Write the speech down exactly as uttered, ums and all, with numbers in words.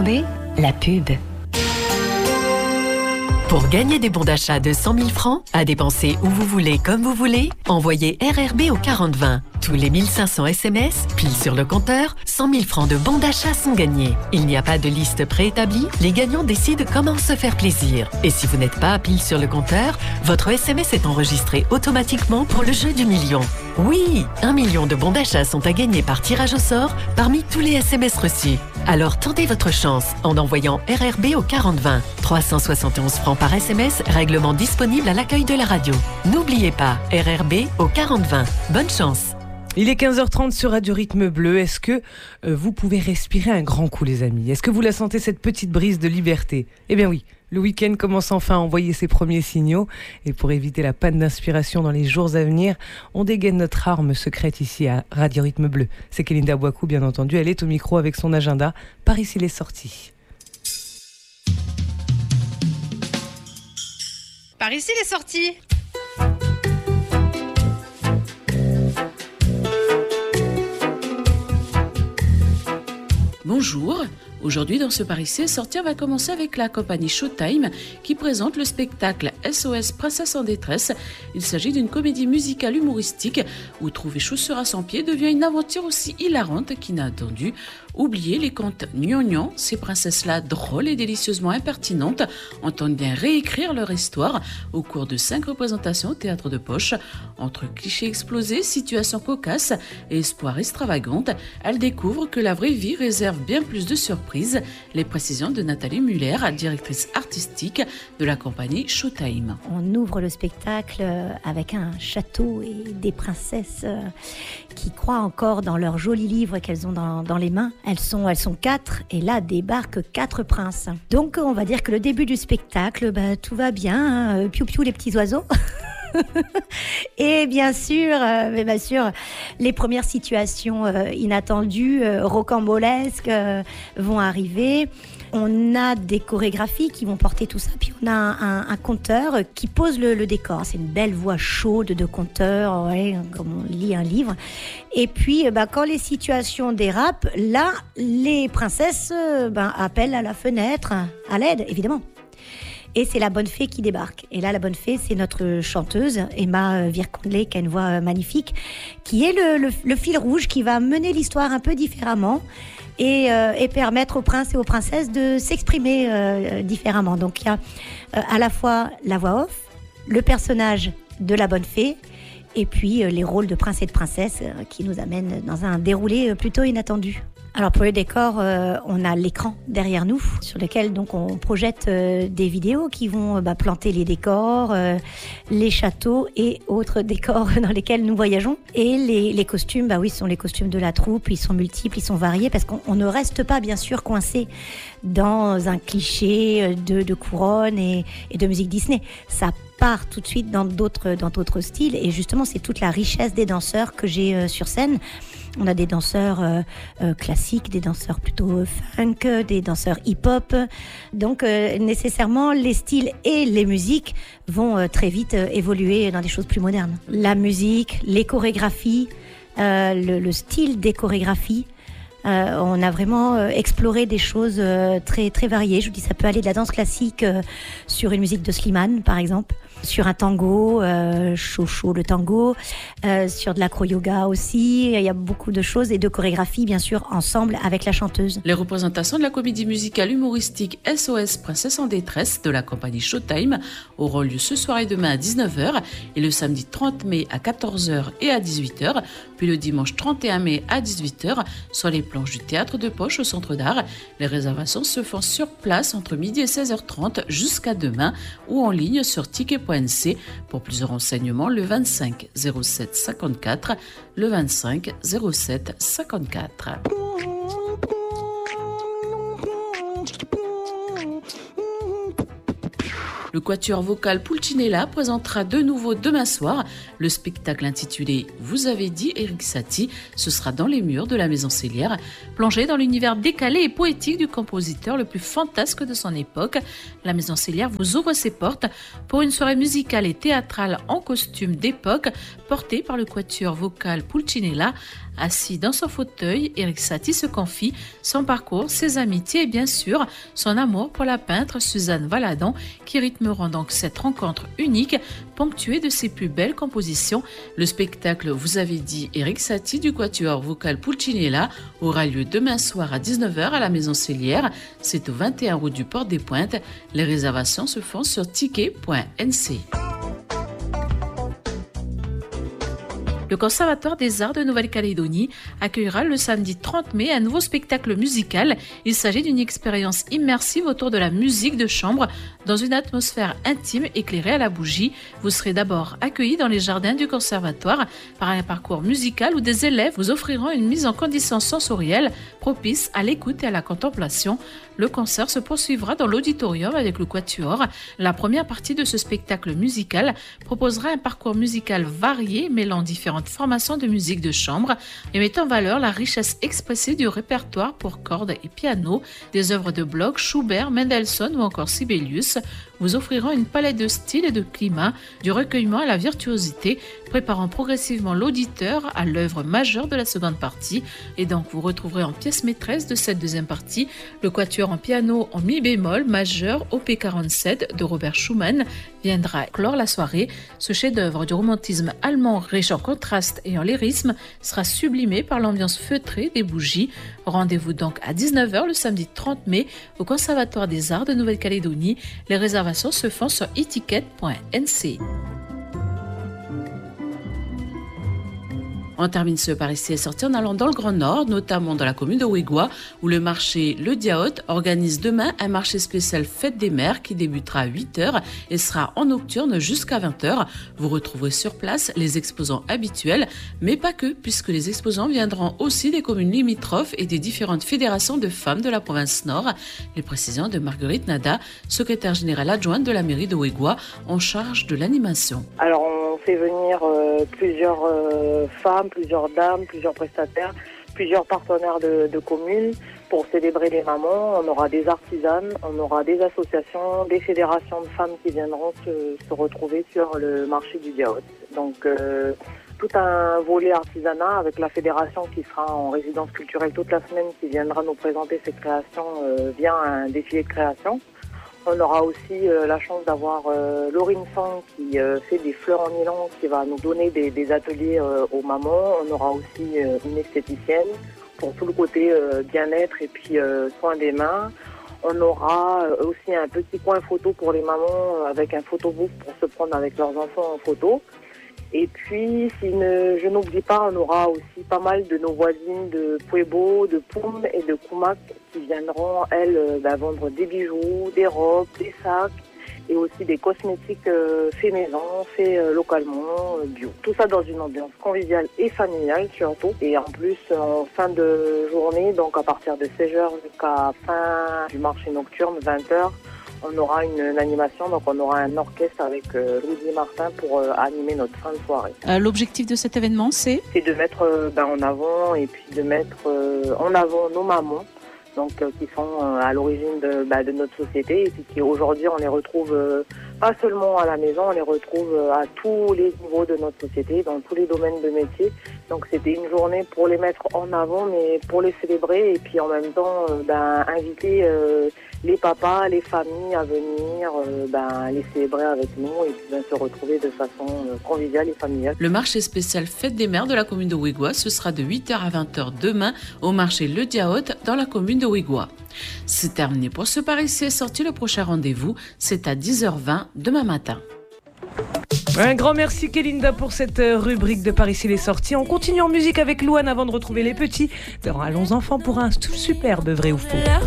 B, la pub. Pour gagner des bons d'achat de cent mille francs, à dépenser où vous voulez, comme vous voulez, envoyez R R B au quarante vingt. Tous les mille cinq cents S M S, pile sur le compteur, cent mille francs de bons d'achat sont gagnés. Il n'y a pas de liste préétablie, les gagnants décident comment se faire plaisir. Et si vous n'êtes pas pile sur le compteur, votre S M S est enregistré automatiquement pour le jeu du million. Oui, un million de bons d'achat sont à gagner par tirage au sort parmi tous les S M S reçus. Alors tentez votre chance en envoyant R R B au quarante vingt. trois cent soixante et onze francs par S M S, règlement disponible à l'accueil de la radio. N'oubliez pas, R R B au quarante vingt. Bonne chance. Il est quinze heures trente sur Radio Rythme Bleu. Est-ce que euh, vous pouvez respirer un grand coup, les amis? Est-ce que vous la sentez, cette petite brise de liberté? Eh bien oui, le week-end commence enfin à envoyer ses premiers signaux. Et pour éviter la panne d'inspiration dans les jours à venir, on dégaine notre arme secrète ici à Radio Rythme Bleu. C'est Kélinda Bouakou, bien entendu. Elle est au micro avec son agenda. Par ici les sorties. Par ici les sorties. Bonjour, aujourd'hui dans ce Par ici sortir, on va commencer avec la compagnie Showtime qui présente le spectacle S O S Princesse en détresse. Il s'agit d'une comédie musicale humoristique où trouver chaussures à cent pieds devient une aventure aussi hilarante qu'inattendue. Oubliez les contes gnangnang, ces princesses-là drôles et délicieusement impertinentes entendent bien réécrire leur histoire au cours de cinq représentations au théâtre de poche. Entre clichés explosés, situations cocasses et espoirs extravagantes, elles découvrent que la vraie vie réserve bien plus de surprises. Les précisions de Nathalie Muller, directrice artistique de la compagnie Showtime. On ouvre le spectacle avec un château et des princesses qui croient encore dans leurs jolis livres qu'elles ont dans, dans les mains. Elles sont, elles sont quatre et là débarquent quatre princes. Donc on va dire que le début du spectacle, bah, tout va bien, hein, piou piou les petits oiseaux. Et bien sûr, euh, mais bien sûr, les premières situations euh, inattendues, euh, rocambolesques euh, vont arriver. On a des chorégraphies qui vont porter tout ça, puis on a un, un, un conteur qui pose le, le décor. C'est une belle voix chaude de conteur, ouais, comme on lit un livre. Et puis, bah, quand les situations dérapent, là, les princesses bah, appellent à la fenêtre, à l'aide, évidemment. Et c'est la bonne fée qui débarque. Et là, la bonne fée, c'est notre chanteuse, Emma Vircondelet, qui a une voix magnifique, qui est le, le, le fil rouge qui va mener l'histoire un peu différemment et, euh, et permettre aux princes et aux princesses de s'exprimer euh, différemment. Donc, il y a euh, à la fois la voix off, le personnage de la bonne fée, et puis euh, les rôles de prince et de princesse euh, qui nous amènent dans un déroulé euh, plutôt inattendu. Alors pour le décor, euh, on a l'écran derrière nous sur lequel donc on projette euh, des vidéos qui vont bah, planter les décors, euh, les châteaux et autres décors dans lesquels nous voyageons. Et les, les costumes, bah oui, ce sont les costumes de la troupe, ils sont multiples, ils sont variés parce qu'on on ne reste pas bien sûr coincé dans un cliché de, de couronne et, et de musique Disney. Ça part tout de suite dans d'autres, dans d'autres styles et justement c'est toute la richesse des danseurs que j'ai euh, sur scène. On a des danseurs euh, euh, classiques, des danseurs plutôt funk, des danseurs hip-hop. Donc euh, nécessairement, les styles et les musiques vont euh, très vite euh, évoluer dans des choses plus modernes. La musique, les chorégraphies, euh, le, le style des chorégraphies. Euh, on a vraiment euh, exploré des choses euh, très, très variées. Je vous dis, ça peut aller de la danse classique euh, sur une musique de Slimane, par exemple, sur un tango, euh, chaud chaud le tango, euh, sur de l'acro-yoga aussi. Il y a beaucoup de choses et de chorégraphies, bien sûr, ensemble avec la chanteuse. Les représentations de la comédie musicale humoristique S O S Princesse en détresse de la compagnie Showtime auront lieu ce soir et demain à dix-neuf heures et le samedi trente mai à quatorze heures et à dix-huit heures, puis le dimanche trente et un mai à dix-huit heures sur les planches du théâtre de poche au Centre d'Art. Les réservations se font sur place entre midi et seize heures trente jusqu'à demain ou en ligne sur ticket point n c. Pour plus de renseignements, le vingt-cinq zéro sept cinquante-quatre, le vingt-cinq zéro sept cinquante-quatre. Le quatuor vocal Pulcinella présentera de nouveau demain soir le spectacle intitulé « Vous avez dit Erik Satie ». Ce sera dans les murs de la Maison Cellière. Plongé dans l'univers décalé et poétique du compositeur le plus fantasque de son époque, la Maison Cellière vous ouvre ses portes pour une soirée musicale et théâtrale en costume d'époque portée par le quatuor vocal Pulcinella Assis dans son fauteuil, Erik Satie se confie son parcours, ses amitiés et bien sûr son amour pour la peintre Suzanne Valadon qui rythmeront donc cette rencontre unique ponctuée de ses plus belles compositions. Le spectacle Vous avez dit Erik Satie du quatuor vocal Pulcinella aura lieu demain soir à dix-neuf heures à la Maison Cellière. C'est au vingt et un route du Port des Pointes. Les réservations se font sur ticket point n c. Le Conservatoire des Arts de Nouvelle-Calédonie accueillera le samedi trente mai un nouveau spectacle musical. Il s'agit d'une expérience immersive autour de la musique de chambre dans une atmosphère intime éclairée à la bougie. Vous serez d'abord accueillis dans les jardins du Conservatoire par un parcours musical où des élèves vous offriront une mise en condition sensorielle propice à l'écoute et à la contemplation. Le concert se poursuivra dans l'auditorium avec le quatuor. La première partie de ce spectacle musical proposera un parcours musical varié mêlant différentes formations de musique de chambre et mettant en valeur la richesse expressive du répertoire pour cordes et piano, des œuvres de Bloch, Schubert, Mendelssohn ou encore Sibelius. Vous offriront une palette de styles et de climats, du recueillement à la virtuosité, préparant progressivement l'auditeur à l'œuvre majeure de la seconde partie. Et donc vous retrouverez en pièce maîtresse de cette deuxième partie le quatuor en piano en mi bémol majeur O P quarante-sept de Robert Schumann viendra clore la soirée. Ce chef-d'œuvre du romantisme allemand riche en contrastes et en lyrisme sera sublimé par l'ambiance feutrée des bougies. Rendez-vous donc à dix-neuf heures le samedi trente mai au Conservatoire des Arts de Nouvelle-Calédonie. Les réservations se font sur e ticket point n c. On termine ce par ici et sorti en allant dans le Grand Nord, notamment dans la commune de Wegua, où le marché Le Diaote organise demain un marché spécial Fête des Mères qui débutera à huit heures et sera en nocturne jusqu'à vingt heures. Vous retrouverez sur place les exposants habituels, mais pas que, puisque les exposants viendront aussi des communes limitrophes et des différentes fédérations de femmes de la province Nord. Les précisions de Marguerite Nada, secrétaire générale adjointe de la mairie de Wegua, en charge de l'animation. Alors on fait venir euh, plusieurs euh, femmes, plusieurs dames, plusieurs prestataires, plusieurs partenaires de, de communes pour célébrer les mamans. On aura des artisanes, on aura des associations, des fédérations de femmes qui viendront se, se retrouver sur le marché du Diaote. Donc euh, tout un volet artisanat avec la fédération qui sera en résidence culturelle toute la semaine, qui viendra nous présenter ses créations euh, via un défilé de création. On aura aussi euh, la chance d'avoir euh, Laurine Sang qui euh, fait des fleurs en nylon, qui va nous donner des, des ateliers euh, aux mamans. On aura aussi euh, une esthéticienne pour tout le côté euh, bien-être et puis euh, soins des mains. On aura euh, aussi un petit coin photo pour les mamans euh, avec un photobooth pour se prendre avec leurs enfants en photo. Et puis, si ne, je n'oublie pas, on aura aussi pas mal de nos voisines de Puebo, de Poum et de Koumak qui viendront, elles, bah, vendre des bijoux, des robes, des sacs et aussi des cosmétiques euh, faits maison, faits euh, localement, euh, bio. Tout ça dans une ambiance conviviale et familiale surtout. Et en plus, en fin de journée, donc à partir de seize heures jusqu'à fin du marché nocturne, vingt heures, on aura une, une animation, donc on aura un orchestre avec euh, Louis Martin pour euh, animer notre fin de soirée. Euh, l'objectif de cet événement, c'est C'est de mettre euh, ben, en avant et puis de mettre euh, en avant nos mamans, donc euh, qui sont euh, à l'origine de, ben, de notre société et puis qui aujourd'hui on les retrouve euh, pas seulement à la maison, on les retrouve euh, à tous les niveaux de notre société, dans tous les domaines de métier. Donc c'était une journée pour les mettre en avant, mais pour les célébrer et puis en même temps euh, ben, inviter euh, les papas, les familles à venir euh, ben, les célébrer avec nous et puis ben, se retrouver de façon euh, conviviale et familiale. Le marché spécial Fête des Mères de la commune de Wegua, ce sera de huit heures à vingt heures demain au marché Le Diaote dans la commune de Wegua. C'est terminé pour ce Par ici est sorti. Le prochain rendez-vous, c'est à dix heures vingt demain matin. Un grand merci Kélinda pour cette rubrique de Par ici les sorties. On continue en musique avec Louane avant de retrouver les petits dans Allons enfants pour un superbe vrai ou faux.